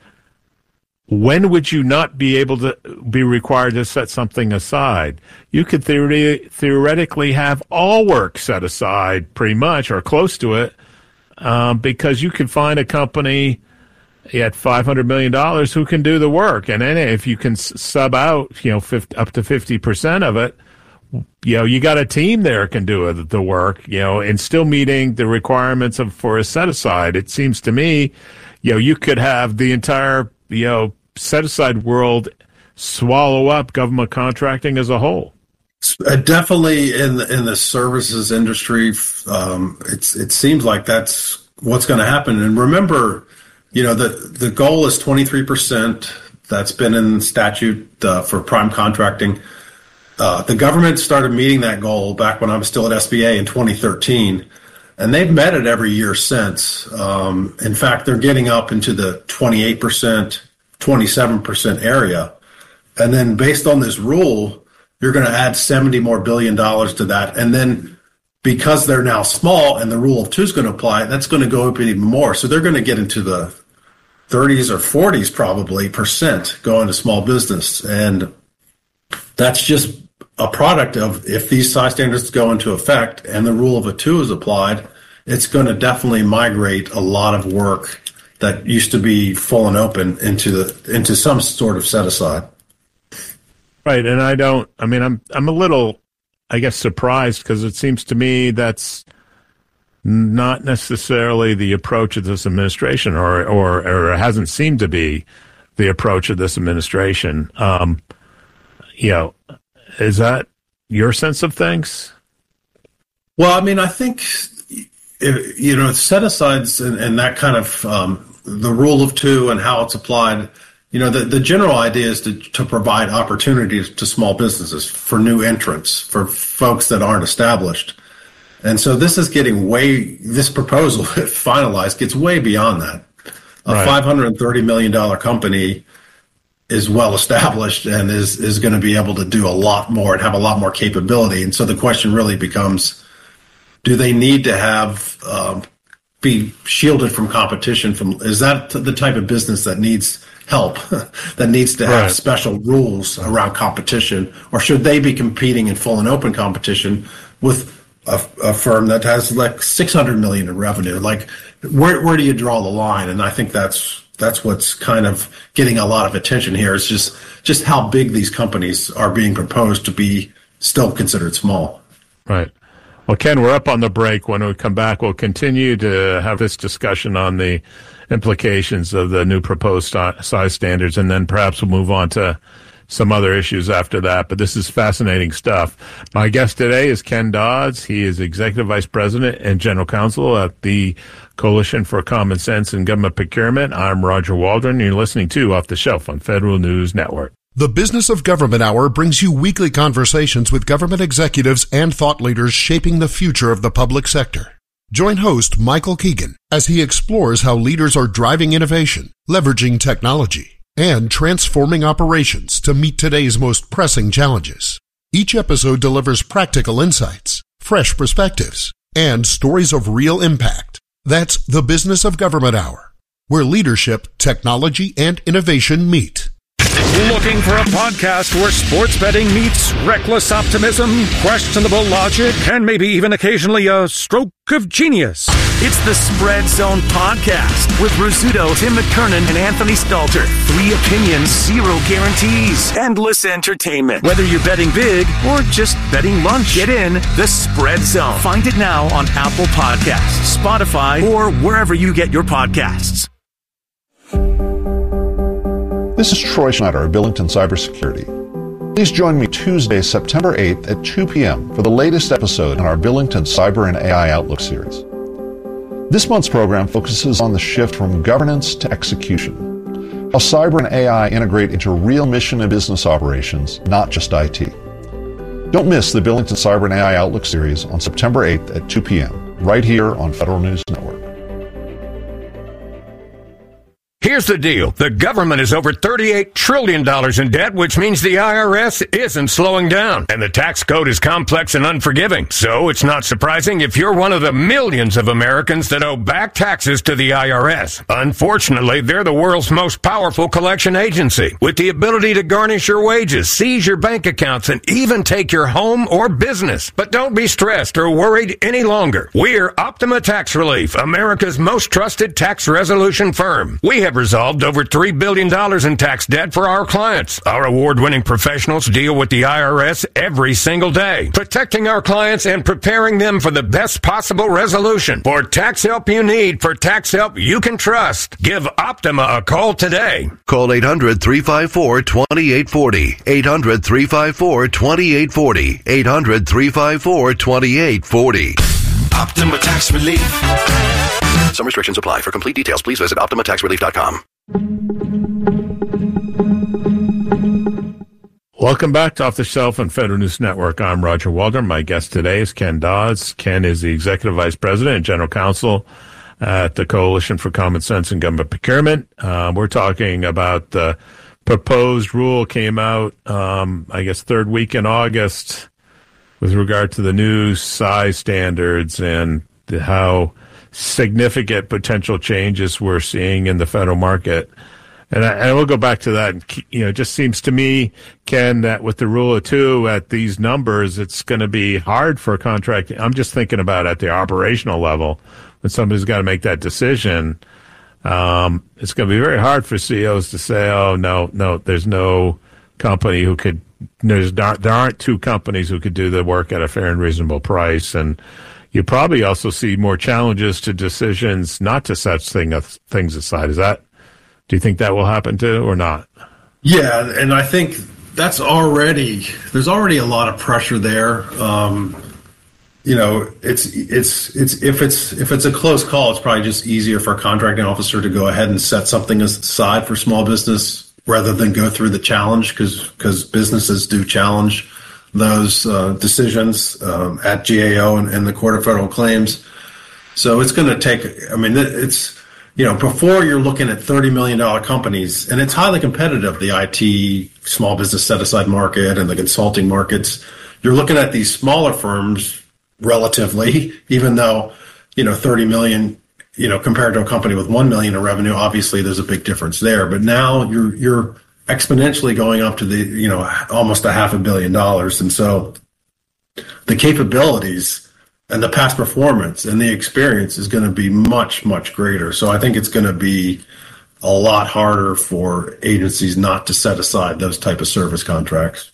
when would you not be able to be required to set something aside? You could theoretically, theoretically have all work set aside pretty much or close to it, um, because you could find a company at five hundred million dollars who can do the work. And then if you can sub out, you know, fifty, up to fifty percent of it, you know, you got a team there can do the work, you know, and still meeting the requirements of for a set aside. It seems to me, you know, you could have the entire, you know, set aside world swallow up government contracting as a whole. Uh, definitely in the, in the services industry, um, it's it seems like that's what's going to happen. And remember, you know, the the goal is twenty-three percent. That's been in statute uh, for prime contracting. Uh, the government started meeting that goal back when I was still at S B A in twenty thirteen, and they've met it every year since. Um, in fact, they're getting up into the twenty-eight percent, twenty-seven percent area. And then based on this rule, you're going to add seventy more billion dollars to that. And then because they're now small and the rule of two is going to apply, that's going to go up even more. So they're going to get into the thirties or forties probably percent going to small business. And that's just a product of if these size standards go into effect and the rule of a two is applied, it's going to definitely migrate a lot of work that used to be full and open into the into some sort of set aside. Right, and I don't. I mean, I'm I'm a little, I guess, surprised because it seems to me that's not necessarily the approach of this administration, or or, or it hasn't seemed to be the approach of this administration. Um, you know, is that your sense of things? Well, I mean, I think, if, you know, set-asides and, and that kind of um, the rule of two and how it's applied, you know, the, the general idea is to, to provide opportunities to small businesses for new entrants, for folks that aren't established. And so this is getting way, this proposal, if finalized, gets way beyond that. A right. five hundred thirty million dollars company is well established and is, is going to be able to do a lot more and have a lot more capability. And so the question really becomes, do they need to have, um, be shielded from competition? From is that the type of business that needs help, that needs to have right. special rules around competition? Or should they be competing in full and open competition with a, a firm that has like six hundred million in revenue? Like, where where do you draw the line? And I think that's that's what's kind of getting a lot of attention here. Is just just how big these companies are being proposed to be still considered small. Right. Well, Ken, we're up on the break. When we come back, we'll continue to have this discussion on the implications of the new proposed size standards, and then perhaps we'll move on to some other issues after that. But this is fascinating stuff. My guest today is Ken Dodds. He is Executive Vice President and General Counsel at the Coalition for Common Sense in Government Procurement. I'm Roger Waldron. You're listening to Off the Shelf on Federal News Network. The Business of Government Hour brings you weekly conversations with government executives and thought leaders shaping the future of the public sector. Join host Michael Keegan as he explores how leaders are driving innovation, leveraging technology, and transforming operations to meet today's most pressing challenges. Each episode delivers practical insights, fresh perspectives, and stories of real impact. That's the Business of Government Hour, where leadership, technology, and innovation meet. Looking for a podcast where sports betting meets reckless optimism, questionable logic, and maybe even occasionally a stroke of genius? It's the Spread Zone Podcast with Rizzuto, Tim McKernan, and Anthony Stalter. Three opinions, zero guarantees, endless entertainment. Whether you're betting big or just betting lunch, get in the Spread Zone. Find it now on Apple Podcasts, Spotify, or wherever you get your podcasts. This is Troy Schneider of Billington Cybersecurity. Please join me Tuesday, September eighth at two p.m. for the latest episode in our Billington Cyber and A I Outlook series. This month's program focuses on the shift from governance to execution, how cyber and A I integrate into real mission and business operations, not just I T. Don't miss the Billington Cyber and A I Outlook series on September eighth at two p.m. right here on Federal News Network. Here's the deal. The government is over thirty-eight trillion dollars in debt, which means the I R S isn't slowing down. And the tax code is complex and unforgiving. So it's not surprising if you're one of the millions of Americans that owe back taxes to the I R S. Unfortunately, they're the world's most powerful collection agency, with the ability to garnish your wages, seize your bank accounts, and even take your home or business. But don't be stressed or worried any longer. We're Optima Tax Relief, America's most trusted tax resolution firm. We have resolved over three billion dollars in tax debt for our clients. Our award-winning professionals deal with the I R S every single day, protecting our clients and preparing them for the best possible resolution. For tax help you need, for tax help you can trust, give Optima a call today. Call eight hundred, three five four, two eight four zero. eight hundred, three five four, two eight four zero. eight hundred, three five four, two eight four zero. Optima Tax Relief. Some restrictions apply. For complete details, please visit optima tax relief dot com. Welcome back to Off the Shelf on Federal News Network. I'm Roger Waldron. My guest today is Ken Dodds. Ken is the Executive Vice President and General Counsel at the Coalition for Common Sense in Government Procurement. Uh, we're talking about the proposed rule came out, um, I guess, third week in August with regard to the new size standards and the, how significant potential changes we're seeing in the federal market. And I, I will go back to that. You know, it just seems to me, Ken, that with the rule of two at these numbers, it's going to be hard for a contract. I'm just thinking about at the operational level, when somebody's got to make that decision, um, it's going to be very hard for C E Os to say, oh, no, no, there's no company who could there's not, there aren't two companies who could do the work at a fair and reasonable price, and you probably also see more challenges to decisions not to set thing, things aside. Is that? Do you think that will happen too, or not? Yeah, and I think that's already there's already a lot of pressure there. Um, you know, it's it's it's if it's if it's a close call, it's probably just easier for a contracting officer to go ahead and set something aside for small business rather than go through the challenge, because because businesses do challenge those uh, decisions um, at G A O and, and the Court of Federal Claims. So it's going to take. I mean, it's. You know, before you're looking at thirty million dollars companies, and it's highly competitive, the I T small business set-aside market and the consulting markets, you're looking at these smaller firms relatively, even though, you know, thirty million, you know, compared to a company with one million in revenue, obviously there's a big difference there. But now you're, you're exponentially going up to the, you know, almost a half a billion dollars. And so the capabilities and the past performance and the experience is going to be much, much greater. So I think it's going to be a lot harder for agencies not to set aside those type of service contracts.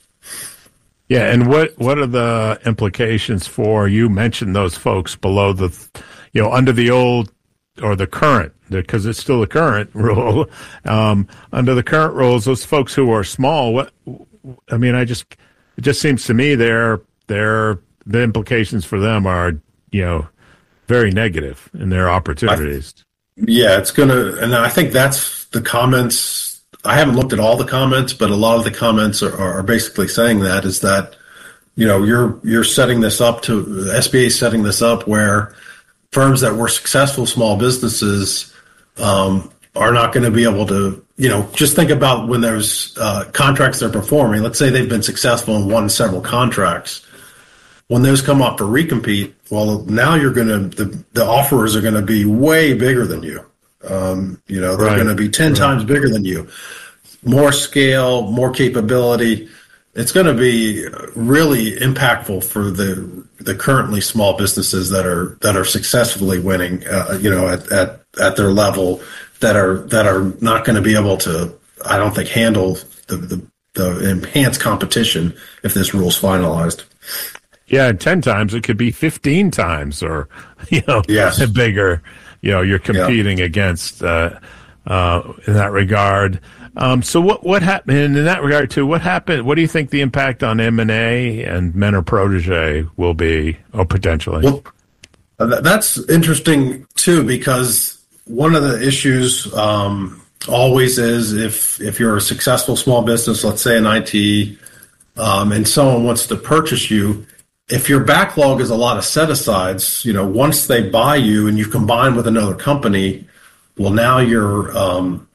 Yeah, and what what are the implications for, you mentioned those folks below the, you know, under the old or the current, because it's still the current rule, um, under the current rules, those folks who are small, what, I mean, I just, it just seems to me they're, they're, the implications for them are, you know, very negative in their opportunities. I, yeah, it's going to, and I think that's the comments. I haven't looked at all the comments, but a lot of the comments are, are basically saying that is that, you know, you're, you're setting this up to, the S B A is setting this up where firms that were successful small businesses um, are not going to be able to, you know, just think about when there's uh, contracts they're performing. Let's say they've been successful and won several contracts. When those come up for recompete, well, now you're going to, the, the offerers are going to be way bigger than you. Um, you know, they're right. going to be ten right. times bigger than you. More scale, more capability. It's going to be really impactful for the the currently small businesses that are that are successfully winning, uh, you know, at, at at their level, that are that are not going to be able to, I don't think, handle the, the, the enhanced competition if this rule's finalized. Yeah, and ten times it could be fifteen times, or you know, yes. bigger. You know, you're competing yeah. against uh, uh, in that regard. Um, so what what happened in that regard too? What happened? What do you think the impact on M and A and mentor protege will be, or potentially? Well, that's interesting too, because one of the issues um, always is if if you're a successful small business, let's say in I T, um, and someone wants to purchase you. If your backlog is a lot of set-asides, you know, once they buy you and you combine with another company, well, now you're um,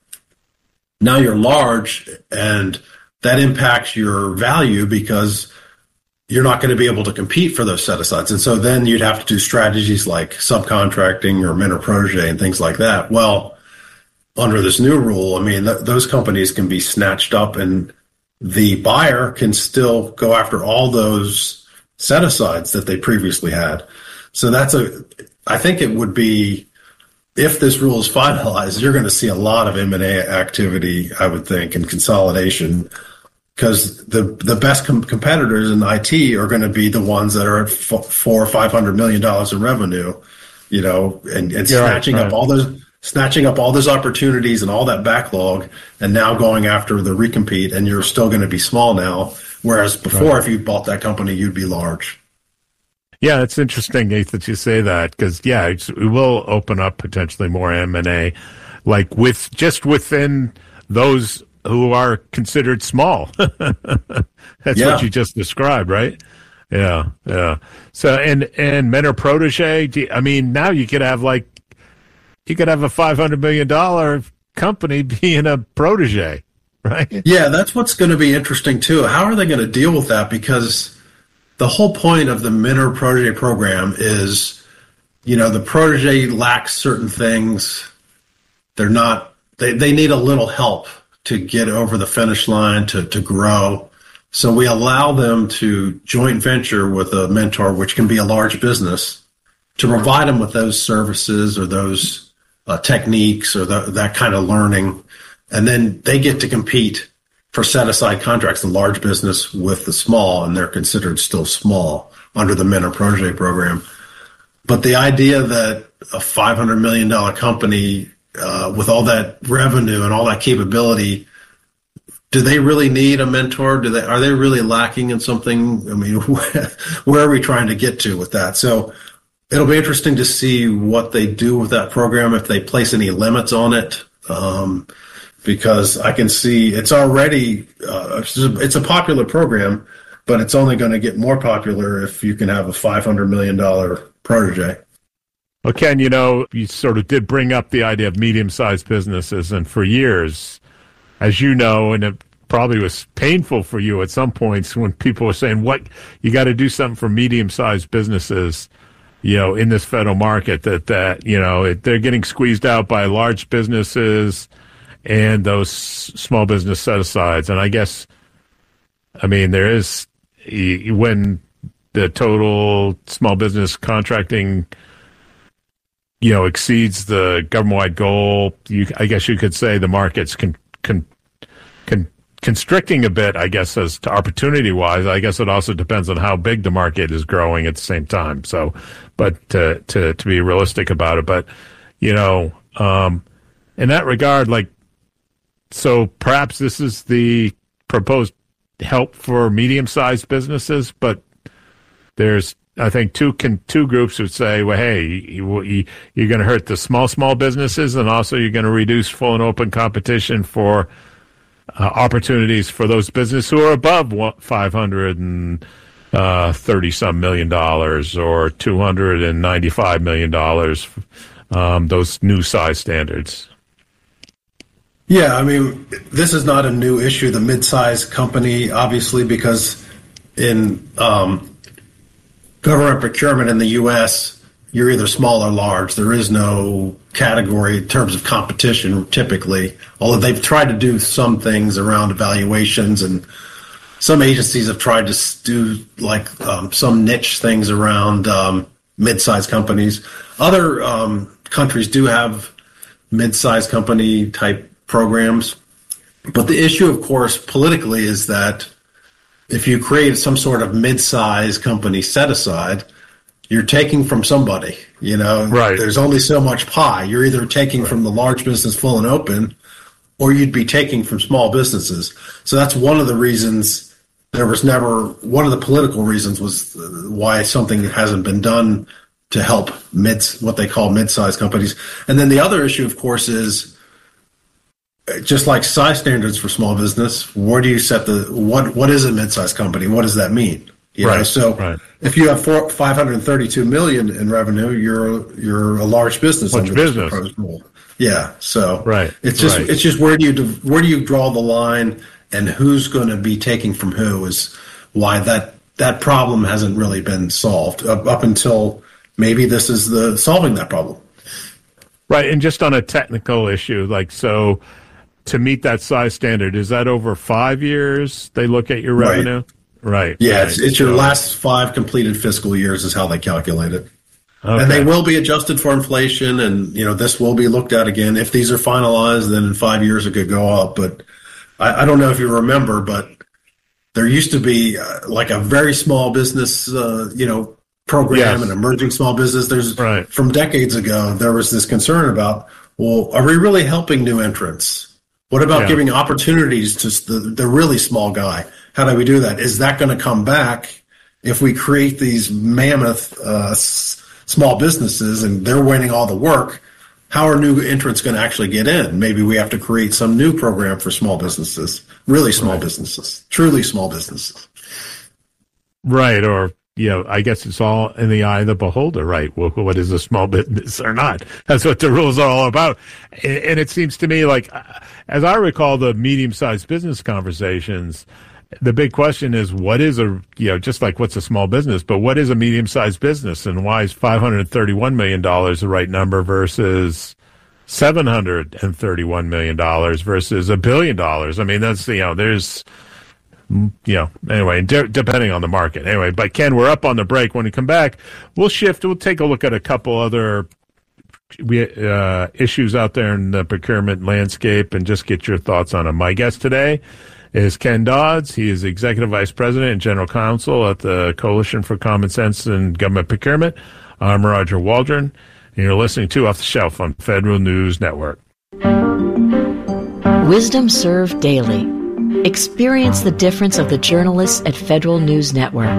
now you're large, and that impacts your value because you're not going to be able to compete for those set-asides. And so then you'd have to do strategies like subcontracting or mentor protege and things like that. Well, under this new rule, I mean, th- those companies can be snatched up, and the buyer can still go after all those set-asides that they previously had. So that's a, I think it would be, if this rule is finalized, you're going to see a lot of M and A activity, I would think, and consolidation, because the the best com- competitors in I T are going to be the ones that are at f- four or five hundred million dollars in revenue, you know, and, and yeah, snatching right. up all those snatching up all those opportunities and all that backlog, and now going after the recompete, and you're still going to be small now. Whereas before, right. if you bought that company, you'd be large. Yeah, it's interesting, Nate, that you say that, because, yeah, it's, it will open up potentially more M and A, like with just within those who are considered small. That's yeah. what you just described, right? Yeah, yeah. So, and, and mentor protege, do you, I mean, now you could have like, you could have a five hundred million dollars company being a protege. Right. Yeah, that's what's going to be interesting too. How are they going to deal with that? Because the whole point of the mentor protege program is, you know, the protege lacks certain things. They're not, they, they need a little help to get over the finish line, to, to grow. So we allow them to joint venture with a mentor, which can be a large business, to provide them with those services or those uh, techniques or the, that kind of learning. And then they get to compete for set-aside contracts, the large business with the small, and they're considered still small under the Mentor Protege program. But the idea that a five hundred million dollars company uh, with all that revenue and all that capability, do they really need a mentor? Do they are they really lacking in something? I mean, where are we trying to get to with that? So it'll be interesting to see what they do with that program, if they place any limits on it, um, because I can see it's already uh, it's a popular program, but it's only going to get more popular if you can have a five hundred million dollars protege. Well, Ken, you know, you sort of did bring up the idea of medium-sized businesses, and for years, as you know, and it probably was painful for you at some points when people were saying, what, you got to do something for medium-sized businesses, you know, in this federal market, that, that you know, it, they're getting squeezed out by large businesses and those small business set-asides. And I guess, I mean, there is, when the total small business contracting, you know, exceeds the government-wide goal, you, I guess you could say the market's con, con, con, constricting a bit, I guess, as to opportunity-wise. I guess it also depends on how big the market is growing at the same time. So, but to to, to be realistic about it. But, you know, um, in that regard, like, so perhaps this is the proposed help for medium-sized businesses, but there's, I think, two can, two groups would say, well, hey, you, you, you're going to hurt the small, small businesses, and also you're going to reduce full and open competition for uh, opportunities for those businesses who are above five hundred thirty some million dollars or two hundred ninety-five million dollars, um, those new size standards. Yeah, I mean, this is not a new issue, the mid-sized company, obviously, because in um, government procurement in the U S, you're either small or large. There is no category in terms of competition, typically, although they've tried to do some things around evaluations, and some agencies have tried to do like um, some niche things around um, mid-sized companies. Other um, countries do have mid-sized company type programs. But the issue, of course, politically is that if you create some sort of mid-sized company set aside, you're taking from somebody, you know, right. There's only so much pie. You're either taking right. from the large business full and open, or you'd be taking from small businesses. So that's one of the reasons there was never, one of the political reasons was why something hasn't been done to help mid, what they call mid-sized companies. And then the other issue, of course, is just like size standards for small business, where do you set the, what, what is a mid-sized company? What does that mean? You right. know, so right. if you have four, five hundred thirty-two million in revenue, you're, you're a large business. Large business. Rule. Yeah. So right. it's just, right. it's just where do you, where do you draw the line, and who's going to be taking from who is why that, that problem hasn't really been solved up, up until maybe this is the solving that problem. Right. And just on a technical issue, like, so to meet that size standard, is that over five years they look at your revenue? Right. Right. Yeah, right. it's, it's your last five completed fiscal years is how they calculate it. Okay. And they will be adjusted for inflation, and, you know, this will be looked at again. If these are finalized, then in five years it could go up. But I, I don't know if you remember, but there used to be uh, like a very small business, uh, you know, program, yes. an emerging small business. There's right. from decades ago, there was this concern about, well, are we really helping new entrants? What about yeah. giving opportunities to the, the really small guy? How do we do that? Is that going to come back if we create these mammoth uh, s- small businesses and they're winning all the work? How are new entrants going to actually get in? Maybe we have to create some new program for small businesses, really small right. businesses, truly small businesses. Right. Or, you know, I guess it's all in the eye of the beholder, right? Well, what is a small business or not? That's what the rules are all about. And it seems to me like, as I recall the medium-sized business conversations, the big question is, what is a, you know, just like what's a small business, but what is a medium-sized business, and why is five hundred thirty-one million dollars the right number versus seven hundred thirty-one million dollars versus a billion dollars? I mean, that's, you know, there's, you know, anyway, de- depending on the market. Anyway, but Ken, we're up on the break. When we come back, we'll shift, we'll take a look at a couple other we, uh, issues out there in the procurement landscape and just get your thoughts on them. My guest today is Ken Dodds. He is Executive Vice President and General Counsel at the Coalition for Common Sense and Government Procurement. I'm Roger Waldron, and you're listening to Off the Shelf on Federal News Network. Wisdom Served Daily. Experience the difference of the journalists at Federal News Network.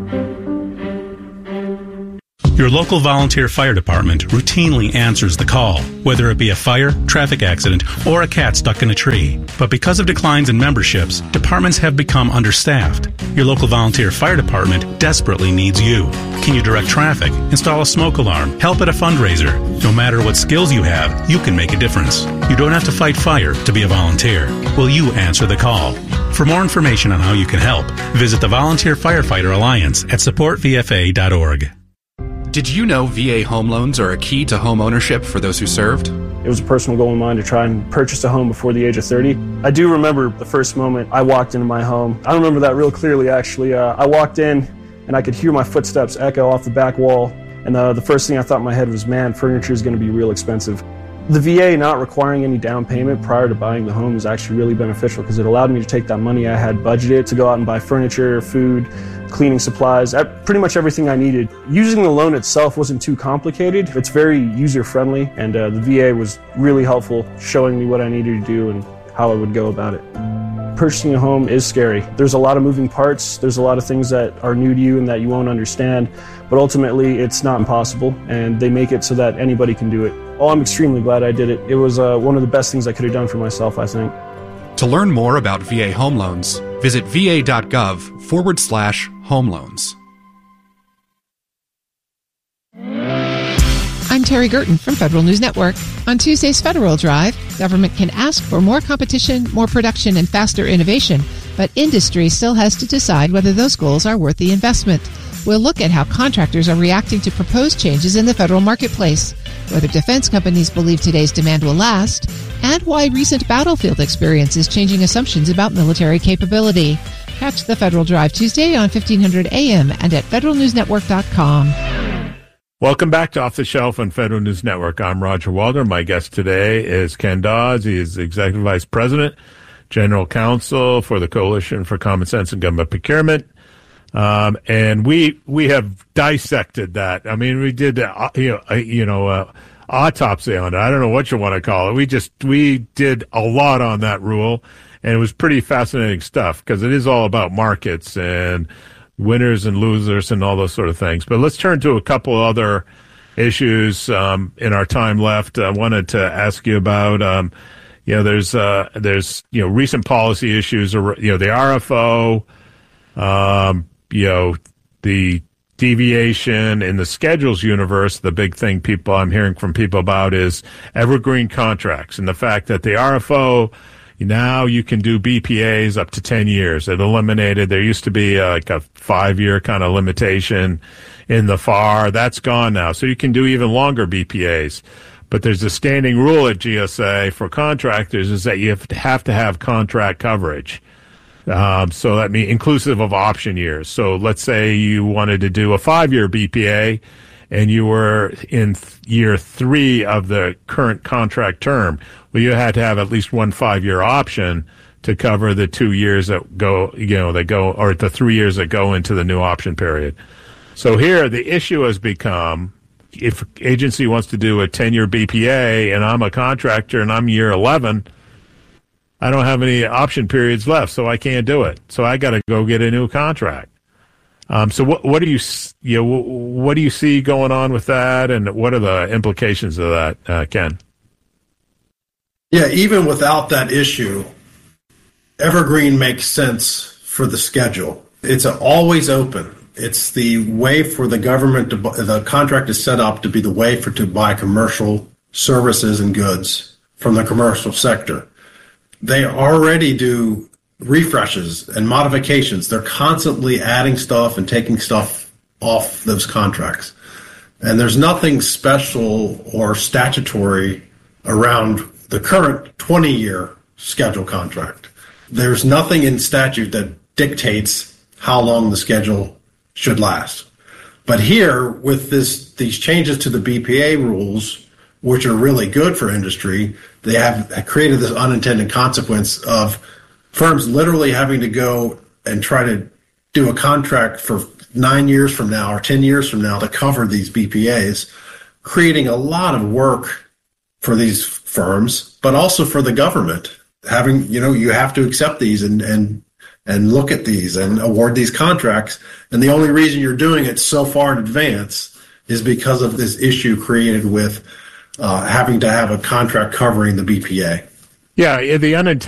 Your local volunteer fire department routinely answers the call, whether it be a fire, traffic accident, or a cat stuck in a tree. But because of declines in memberships, departments have become understaffed. Your local volunteer fire department desperately needs you. Can you direct traffic, install a smoke alarm, help at a fundraiser? No matter what skills you have, you can make a difference. You don't have to fight fire to be a volunteer. Will you answer the call? For more information on how you can help, visit the Volunteer Firefighter Alliance at support v f a dot org. Did you know V A home loans are a key to home ownership for those who served? It was a personal goal of mine to try and purchase a home before the age of thirty. I do remember the first moment I walked into my home. I remember that real clearly, actually. Uh, I walked in, and I could hear my footsteps echo off the back wall, and uh, the first thing I thought in my head was, man, furniture is going to be real expensive. The V A not requiring any down payment prior to buying the home is actually really beneficial because it allowed me to take that money I had budgeted to go out and buy furniture, food, cleaning supplies, pretty much everything I needed. Using the loan itself wasn't too complicated. It's very user-friendly, and uh, the V A was really helpful, showing me what I needed to do and how I would go about it. Purchasing a home is scary. There's a lot of moving parts. There's a lot of things that are new to you and that you won't understand, but ultimately it's not impossible, and they make it so that anybody can do it. Oh, I'm extremely glad I did it. It was uh, one of the best things I could have done for myself, I think. To learn more about V A home loans, visit va.gov forward slash home loans. I'm Terry Gerton from Federal News Network. On Tuesday's Federal Drive, government can ask for more competition, more production, and faster innovation, but industry still has to decide whether those goals are worth the investment. We'll look at how contractors are reacting to proposed changes in the federal marketplace, whether defense companies believe today's demand will last, and why recent battlefield experience is changing assumptions about military capability. Catch the Federal Drive Tuesday on fifteen hundred A M and at federal news network dot com. Welcome back to Off the Shelf on Federal News Network. I'm Roger Waldron. My guest today is Ken Dodds. He is Executive Vice President, General Counsel for the Coalition for Common Sense and Government Procurement. Um, and we we have dissected that. I mean, we did uh, you know, uh, you know uh, autopsy on it. I don't know what you want to call it. We just we did a lot on that rule, and it was pretty fascinating stuff because it is all about markets and winners and losers and all those sort of things. But let's turn to a couple other issues um, in our time left. I wanted to ask you about. Um, you know, there's uh, there's you know recent policy issues. You know, the R F O. Um, you know, the deviation in the schedules universe, the big thing people I'm hearing from people about is evergreen contracts and the fact that the R F O, now you can do B P As up to ten years. It eliminated, there used to be uh, like a five-year kind of limitation in the F A R. That's gone now. So you can do even longer B P As. But there's a standing rule at G S A for contractors is that you have to have, to have contract coverage. Um, so that means inclusive of option years. So let's say you wanted to do a five-year B P A and you were in th- year three of the current contract term. Well, you had to have at least one five-year option to cover the two years that go, you know, that go, or the three years that go into the new option period. So here the issue has become, if agency wants to do a ten-year B P A and I'm a contractor and I'm year eleven, I don't have any option periods left, so I can't do it. So I got to go get a new contract. Um, so what, what do you, you know, what do you see going on with that, and what are the implications of that, uh, Ken? Yeah, even without that issue, evergreen makes sense for the schedule. It's always open. It's the way for the government to, the contract is set up to be the way for to buy commercial services and goods from the commercial sector. They already do refreshes and modifications. They're constantly adding stuff and taking stuff off those contracts. And there's nothing special or statutory around the current twenty-year schedule contract. There's nothing in statute that dictates how long the schedule should last. But here, with this, these changes to the B P A rules, which are really good for industry, they have created this unintended consequence of firms literally having to go and try to do a contract for nine years from now or ten years from now to cover these B P As, creating a lot of work for these firms, but also for the government. Having, you know, you have to accept these and, and, and look at these and award these contracts. And the only reason you're doing it so far in advance is because of this issue created with uh, having to have a contract covering the B P A. Yeah, the unintended